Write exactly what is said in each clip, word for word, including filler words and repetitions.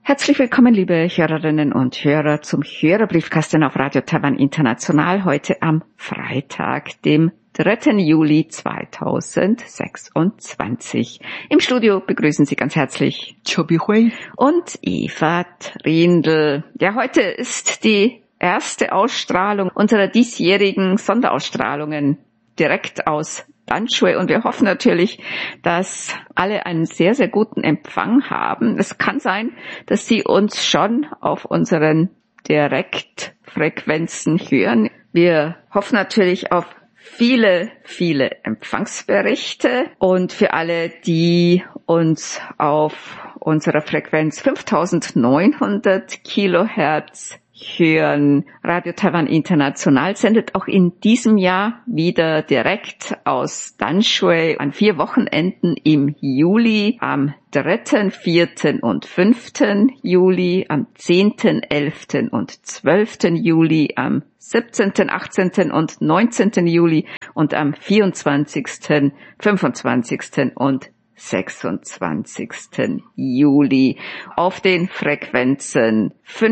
Herzlich willkommen, liebe Hörerinnen und Hörer, zum Hörerbriefkasten auf Radio Taiwan International heute am Freitag, dem dritten Juli zweitausendsechsundzwanzig. Im Studio begrüßen Sie ganz herzlich Chobi Hui und Eva Trindl. Ja, heute ist die erste Ausstrahlung unserer diesjährigen Sonderausstrahlungen direkt aus Danshui und wir hoffen natürlich, dass alle einen sehr, sehr guten Empfang haben. Es kann sein, dass Sie uns schon auf unseren Direktfrequenzen hören. Wir hoffen natürlich auf viele, viele Empfangsberichte und für alle, die uns auf unserer Frequenz fünftausendneunhundert Kilohertz hören. Radio Taiwan International sendet auch in diesem Jahr wieder direkt aus Danshui an vier Wochenenden im Juli, am dritten, vierten und fünften Juli, am zehnten, elften und zwölften Juli, am siebzehnten, achtzehnten und neunzehnten Juli und am vierundzwanzigsten, fünfundzwanzigsten und sechsundzwanzigsten Juli auf den Frequenzen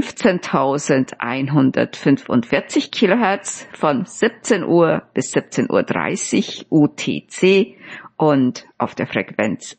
fünfzehntausendeinhundertfünfundvierzig Kilohertz von siebzehn Uhr bis siebzehn Uhr dreißig U T C und auf der Frequenz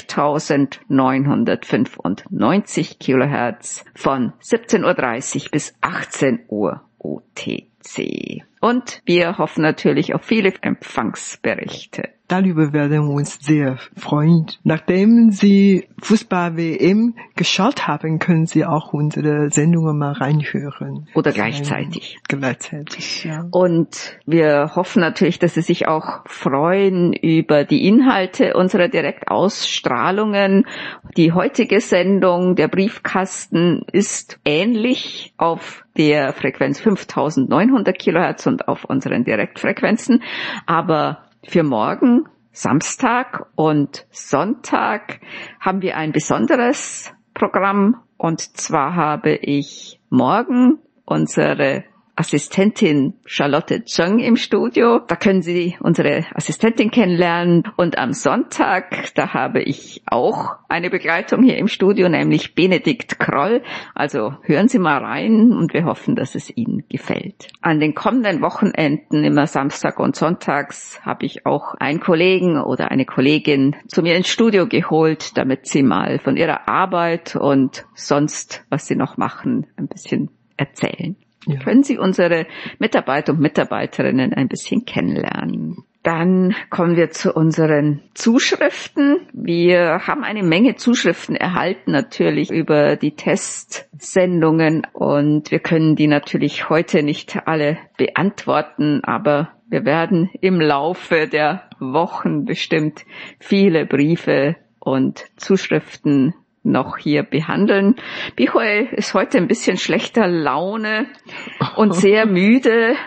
elftausendneunhundertfünfundneunzig Kilohertz von siebzehn Uhr dreißig bis achtzehn Uhr U T C. Und wir hoffen natürlich auf viele Empfangsberichte. Darüber werden wir uns sehr freuen. Nachdem Sie Fußball-W M geschaut haben, können Sie auch unsere Sendungen mal reinhören. Oder gleichzeitig. Gleichzeitig, ja. Und wir hoffen natürlich, dass Sie sich auch freuen über die Inhalte unserer Direktausstrahlungen. Die heutige Sendung, der Briefkasten, ist ähnlich auf der Frequenz fünftausendneunhundert Kilohertz und auf unseren Direktfrequenzen, aber für morgen, Samstag und Sonntag haben wir ein besonderes Programm und zwar habe ich morgen unsere Assistentin Charlotte Zheng im Studio. Da können Sie unsere Assistentin kennenlernen. Und am Sonntag, da habe ich auch eine Begleitung hier im Studio, nämlich Benedikt Kroll. Also hören Sie mal rein und wir hoffen, dass es Ihnen gefällt. An den kommenden Wochenenden, immer Samstag und Sonntags, habe ich auch einen Kollegen oder eine Kollegin zu mir ins Studio geholt, damit sie mal von ihrer Arbeit und sonst, was sie noch machen, ein bisschen erzählen. Ja. Können Sie unsere Mitarbeiter und Mitarbeiterinnen ein bisschen kennenlernen. Dann kommen wir zu unseren Zuschriften. Wir haben eine Menge Zuschriften erhalten, natürlich über die Testsendungen. Und wir können die natürlich heute nicht alle beantworten, aber wir werden im Laufe der Wochen bestimmt viele Briefe und Zuschriften noch hier behandeln. Bihui ist heute ein bisschen schlechter Laune und sehr müde,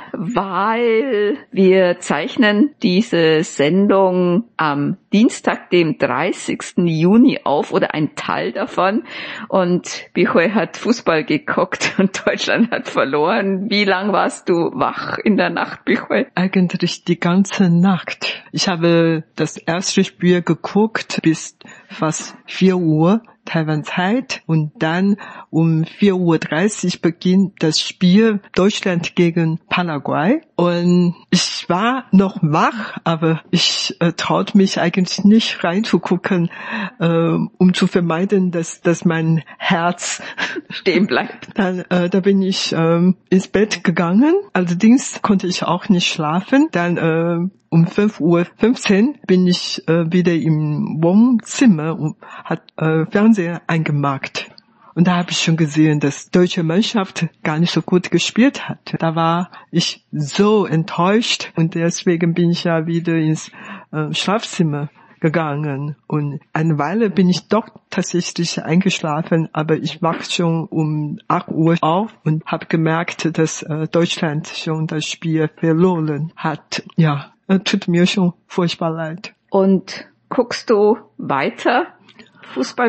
weil wir zeichnen diese Sendung am Dienstag, dem dreißigsten Juni auf oder ein Teil davon und Bihui hat Fußball geguckt und Deutschland hat verloren. Wie lang warst du wach in der Nacht, Bihui? Eigentlich die ganze Nacht. Ich habe das erste Spiel geguckt bis fast vier Uhr Taiwan-Zeit und dann um vier Uhr dreißig beginnt das Spiel Deutschland gegen Paraguay und ich war noch wach, aber ich äh, traute mich eigentlich nicht reinzugucken, äh, um zu vermeiden, dass dass mein Herz stehen bleibt. Dann äh, da bin ich äh, ins Bett gegangen, allerdings konnte ich auch nicht schlafen. Dann äh, um fünf Uhr fünfzehn bin ich äh, wieder im Wohnzimmer und hat äh, Fernseher eingemacht. Und da habe ich schon gesehen, dass deutsche Mannschaft gar nicht so gut gespielt hat. Da war ich so enttäuscht und deswegen bin ich ja wieder ins äh, Schlafzimmer gegangen. Und eine Weile bin ich doch tatsächlich eingeschlafen, aber ich wach schon um acht Uhr auf und habe gemerkt, dass äh, Deutschland schon das Spiel verloren hat. Ja, tut mir schon furchtbar leid. Und guckst du weiter?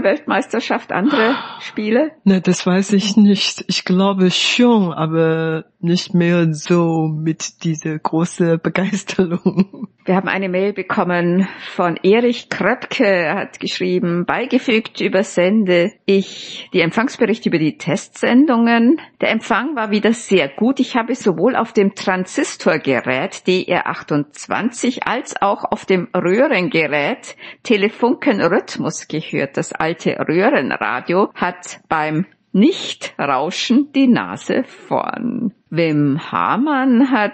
Fußball-Weltmeisterschaft, andere Spiele? Ne, das weiß ich nicht. Ich glaube schon, aber nicht mehr so mit dieser großen Begeisterung. Wir haben eine Mail bekommen von Erich Kröpke. Er hat geschrieben, beigefügt übersende ich die Empfangsberichte über die Testsendungen. Der Empfang war wieder sehr gut. Ich habe sowohl auf dem Transistorgerät D R achtundzwanzig als auch auf dem Röhrengerät Telefunken Rhythmus gehört. Das alte Röhrenradio hat beim Nicht-Rauschen die Nase vorn. Wim Hamann hat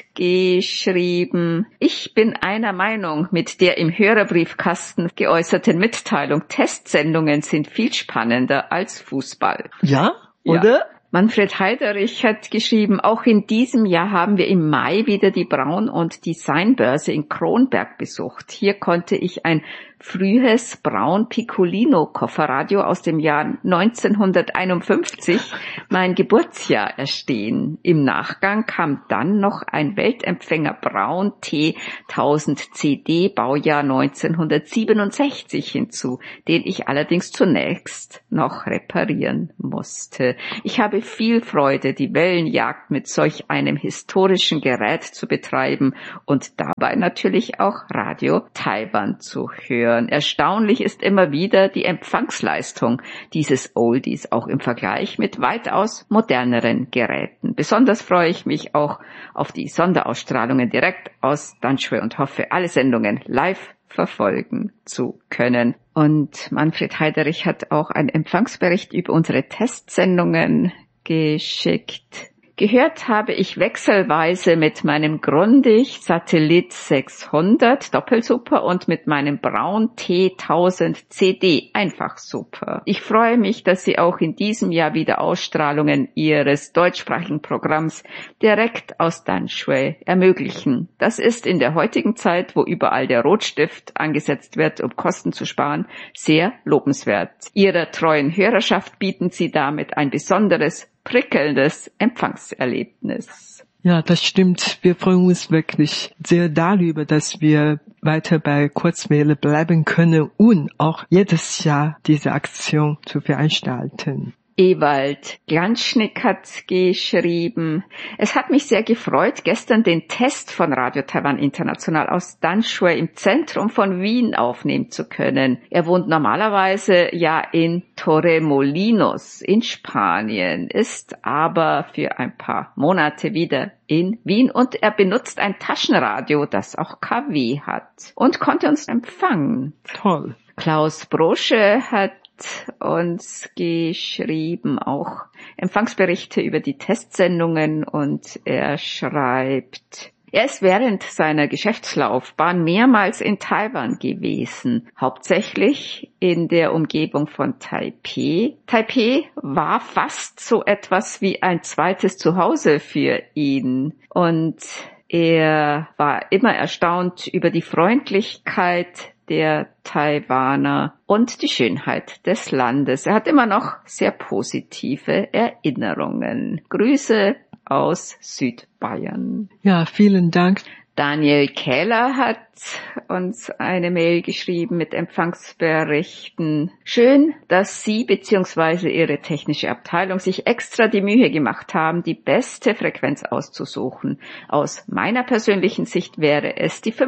geschrieben, ich bin einer Meinung mit der im Hörerbriefkasten geäußerten Mitteilung, Testsendungen sind viel spannender als Fußball. Ja, oder? Ja. Manfred Heiderich hat geschrieben, auch in diesem Jahr haben wir im Mai wieder die Braun- und Designbörse in Kronberg besucht. Hier konnte ich ein frühes Braun Piccolino Kofferradio aus dem Jahr neunzehnhunderteinundfünfzig, mein Geburtsjahr, erstehen. Im Nachgang kam dann noch ein Weltempfänger Braun T tausend C D Baujahr neunzehnhundertsiebenundsechzig hinzu, den ich allerdings zunächst noch reparieren musste. Ich habe viel Freude, die Wellenjagd mit solch einem historischen Gerät zu betreiben und dabei natürlich auch Radio Taiwan zu hören. Erstaunlich ist immer wieder die Empfangsleistung dieses Oldies, auch im Vergleich mit weitaus moderneren Geräten. Besonders freue ich mich auch auf die Sonderausstrahlungen direkt aus Danshwe und hoffe, alle Sendungen live verfolgen zu können. Und Manfred Heiderich hat auch einen Empfangsbericht über unsere Testsendungen geschickt. Gehört habe ich wechselweise mit meinem Grundig Satellit sechshundert Doppelsuper und mit meinem Braun T tausend C D einfach super. Ich freue mich, dass Sie auch in diesem Jahr wieder Ausstrahlungen Ihres deutschsprachigen Programms direkt aus Danshwe ermöglichen. Das ist in der heutigen Zeit, wo überall der Rotstift angesetzt wird, um Kosten zu sparen, sehr lobenswert. Ihrer treuen Hörerschaft bieten Sie damit ein besonderes prickelndes Empfangserlebnis. Ja, das stimmt. Wir freuen uns wirklich sehr darüber, dass wir weiter bei Kurzwelle bleiben können und auch jedes Jahr diese Aktion zu veranstalten. Ewald Glanschnick hat geschrieben, es hat mich sehr gefreut, gestern den Test von Radio Taiwan International aus Danshwe im Zentrum von Wien aufnehmen zu können. Er wohnt normalerweise ja in Torremolinos in Spanien, ist aber für ein paar Monate wieder in Wien und er benutzt ein Taschenradio, das auch K W hat und konnte uns empfangen. Toll. Klaus Brosche hat uns geschrieben, auch Empfangsberichte über die Testsendungen und er schreibt, er ist während seiner Geschäftslaufbahn mehrmals in Taiwan gewesen, hauptsächlich in der Umgebung von Taipeh. Taipeh war fast so etwas wie ein zweites Zuhause für ihn und er war immer erstaunt über die Freundlichkeit der Taiwaner und die Schönheit des Landes. Er hat immer noch sehr positive Erinnerungen. Grüße aus Südbayern. Ja, vielen Dank. Daniel Keller hat uns eine Mail geschrieben mit Empfangsberichten. Schön, dass Sie bzw. Ihre technische Abteilung sich extra die Mühe gemacht haben, die beste Frequenz auszusuchen. Aus meiner persönlichen Sicht wäre es die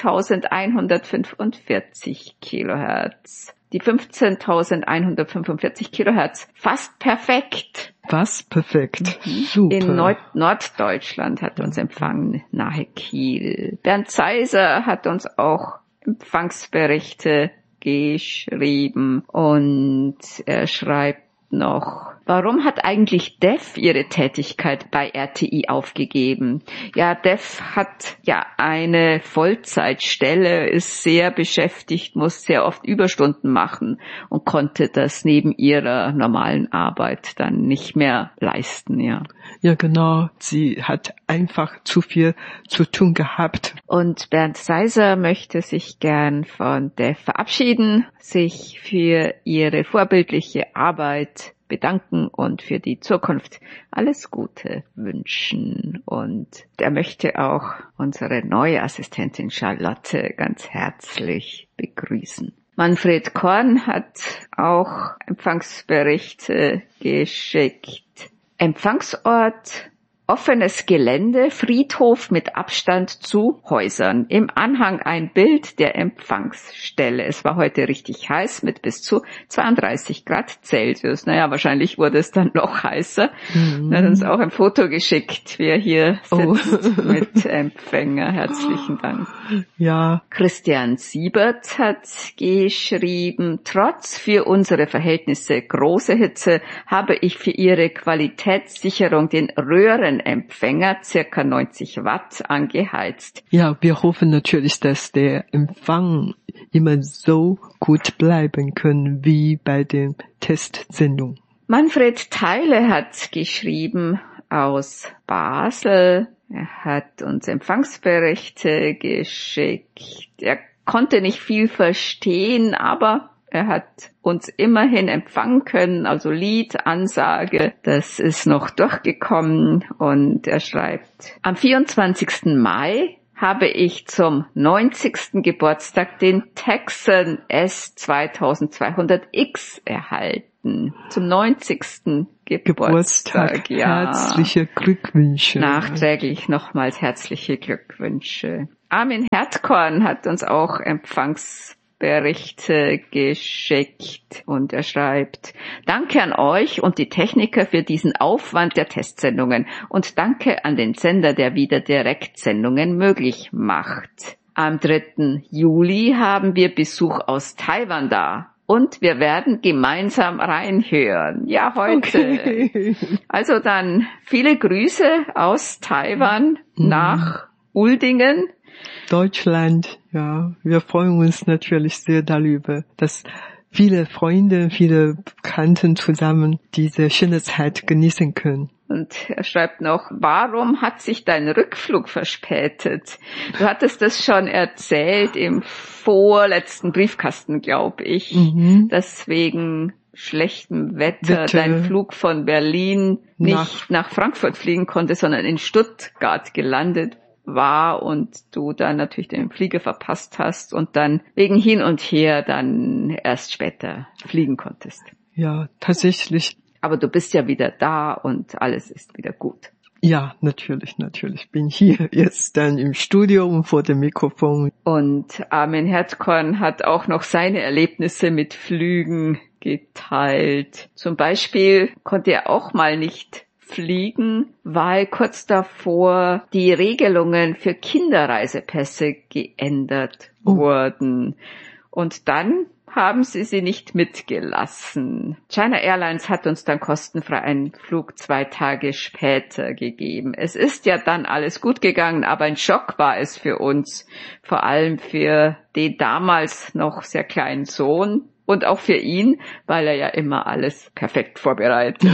fünfzehntausendeinhundertfünfundvierzig Kilohertz. Die fünfzehntausendeinhundertfünfundvierzig Kilohertz, fast perfekt. Was? Perfekt. Super. In Nord- Norddeutschland hat uns empfangen, nahe Kiel. Bernd Seiser hat uns auch Empfangsberichte geschrieben und er schreibt noch, warum hat eigentlich D E F ihre Tätigkeit bei R T I aufgegeben? Ja, D E F hat ja eine Vollzeitstelle, ist sehr beschäftigt, muss sehr oft Überstunden machen und konnte das neben ihrer normalen Arbeit dann nicht mehr leisten, ja. Ja, genau. Sie hat einfach zu viel zu tun gehabt. Und Bernd Seiser möchte sich gern von D E F verabschieden, sich für ihre vorbildliche Arbeit bedanken und für die Zukunft alles Gute wünschen. Und er möchte auch unsere neue Assistentin Charlotte ganz herzlich begrüßen. Manfred Korn hat auch Empfangsberichte geschickt. Empfangsort Offenes Gelände, Friedhof mit Abstand zu Häusern. Im Anhang ein Bild der Empfangsstelle. Es war heute richtig heiß mit bis zu zweiunddreißig Grad Celsius. Naja, wahrscheinlich wurde es dann noch heißer. Mhm. Er hat uns auch ein Foto geschickt, wer hier sitzt oh. mit Empfänger. Herzlichen Dank. Ja. Christian Siebert hat geschrieben, trotz für unsere Verhältnisse große Hitze habe ich für ihre Qualitätssicherung den Röhren Empfänger circa neunzig Watt angeheizt. Ja, wir hoffen natürlich, dass der Empfang immer so gut bleiben kann wie bei den Testsendungen. Manfred Theile hat geschrieben aus Basel. Er hat uns Empfangsberichte geschickt. Er konnte nicht viel verstehen, aber er hat uns immerhin empfangen können, also Lied, Ansage, das ist noch durchgekommen und er schreibt, am vierundzwanzigsten Mai habe ich zum neunzigsten Geburtstag den Texan S zweitausendzweihundert X erhalten. Zum neunzigsten Geburtstag, Geburtstag. Ja. Herzliche Glückwünsche. Nachträglich nochmals herzliche Glückwünsche. Armin Hertkorn hat uns auch Empfangs Berichte geschickt und er schreibt, danke an euch und die Techniker für diesen Aufwand der Testsendungen und danke an den Sender, der wieder Direktsendungen möglich macht. Am dritten Juli haben wir Besuch aus Taiwan da und wir werden gemeinsam reinhören. Ja, heute. Okay. Also dann viele Grüße aus Taiwan mhm. nach Uldingen. Deutschland, ja, wir freuen uns natürlich sehr darüber, dass viele Freunde, viele Bekannten zusammen diese schöne Zeit genießen können. Und er schreibt noch, warum hat sich dein Rückflug verspätet? Du hattest das schon erzählt im vorletzten Briefkasten, glaube ich, mhm. dass wegen schlechtem Wetter Wetter. dein Flug von Berlin nicht nach, nach Frankfurt fliegen konnte, sondern in Stuttgart gelandet war und du dann natürlich den Flieger verpasst hast und dann wegen hin und her dann erst später fliegen konntest. Ja, tatsächlich. Aber du bist ja wieder da und alles ist wieder gut. Ja, natürlich, natürlich. Bin hier jetzt dann im Studio und vor dem Mikrofon. Und Armin Hertkorn hat auch noch seine Erlebnisse mit Flügen geteilt. Zum Beispiel konnte er auch mal nicht fliegen, weil kurz davor die Regelungen für Kinderreisepässe geändert oh. wurden. Und dann haben sie sie nicht mitgelassen. China Airlines hat uns dann kostenfrei einen Flug zwei Tage später gegeben. Es ist ja dann alles gut gegangen, aber ein Schock war es für uns, vor allem für den damals noch sehr kleinen Sohn. Und auch für ihn, weil er ja immer alles perfekt vorbereitet.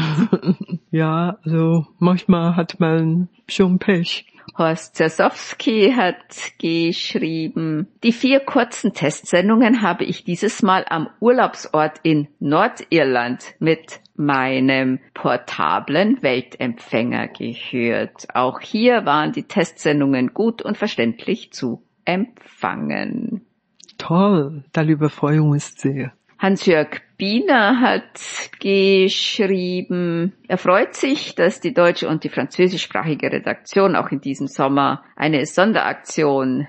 Ja, also manchmal hat man schon Pech. Horst Zersowski hat geschrieben, die vier kurzen Testsendungen habe ich dieses Mal am Urlaubsort in Nordirland mit meinem portablen Weltempfänger gehört. Auch hier waren die Testsendungen gut und verständlich zu empfangen. Toll, darüber freuen wir uns sehr. Hans-Jörg Biener hat geschrieben, er freut sich, dass die deutsche und die französischsprachige Redaktion auch in diesem Sommer eine Sonderaktion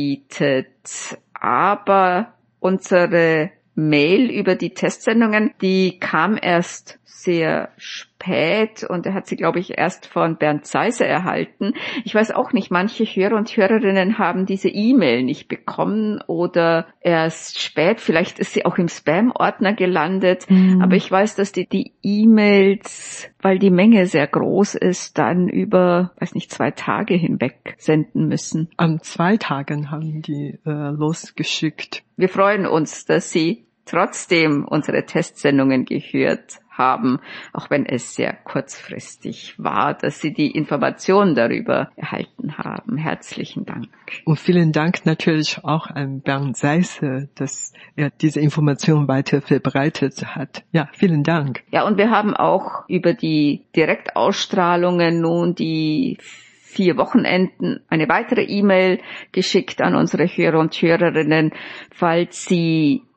bietet. Aber unsere Mail über die Testsendungen, die kam erst sehr spät und er hat sie, glaube ich, erst von Bernd Seiser erhalten. Ich weiß auch nicht, manche Hörer und Hörerinnen haben diese E-Mail nicht bekommen oder erst spät. Vielleicht ist sie auch im Spam-Ordner gelandet. Mhm. Aber ich weiß, dass die die E-Mails, weil die Menge sehr groß ist, dann über, weiß nicht, zwei Tage hinweg senden müssen. An zwei Tagen haben die äh, losgeschickt. Wir freuen uns, dass Sie trotzdem unsere Testsendungen gehört haben, auch wenn es sehr kurzfristig war, dass Sie die Informationen darüber erhalten haben. Herzlichen Dank. Und vielen Dank natürlich auch an Bernd Seiser, dass er diese Information weiter verbreitet hat. Ja, vielen Dank. Ja, und wir haben auch über die Direktausstrahlungen nun die vier Wochenenden eine weitere E-Mail geschickt an unsere Hörer und Hörerinnen, falls Sie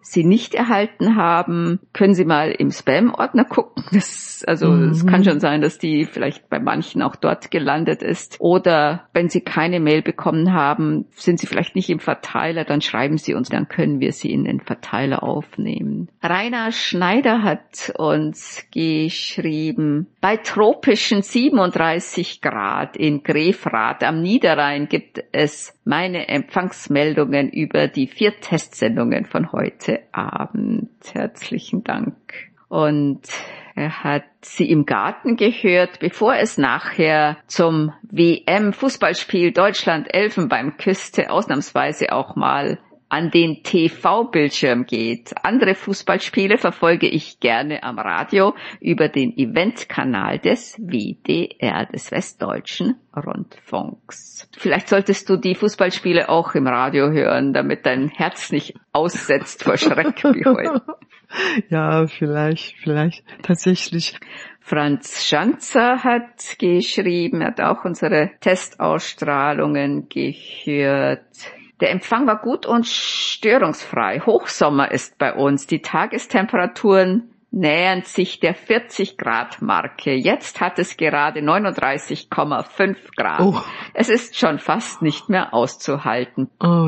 Sie nicht erhalten haben, können Sie mal im Spam-Ordner gucken. Das, also mhm. es kann schon sein, dass die vielleicht bei manchen auch dort gelandet ist. Oder wenn Sie keine Mail bekommen haben, sind Sie vielleicht nicht im Verteiler, dann schreiben Sie uns, dann können wir Sie in den Verteiler aufnehmen. Rainer Schneider hat uns geschrieben, bei tropischen siebenunddreißig Grad in Grefrath am Niederrhein gibt es meine Empfangsmeldungen über die vier Testsendungen von heute Abend. Herzlichen Dank. Und er hat sie im Garten gehört, bevor es nachher zum W M-Fußballspiel Deutschland-Elfenbeinküste ausnahmsweise auch mal an den T V-Bildschirm geht. Andere Fußballspiele verfolge ich gerne am Radio über den Eventkanal des W D R, des Westdeutschen Rundfunks. Vielleicht solltest du die Fußballspiele auch im Radio hören, damit dein Herz nicht aussetzt vor Schreck wie heute. Ja, vielleicht, vielleicht tatsächlich. Franz Schanzer hat geschrieben, er hat auch unsere Testausstrahlungen gehört. Der Empfang war gut und störungsfrei. Hochsommer ist bei uns. Die Tagestemperaturen nähern sich der vierzig Grad Marke. Jetzt hat es gerade neununddreißig Komma fünf Grad. Oh. Es ist schon fast nicht mehr auszuhalten. Oh.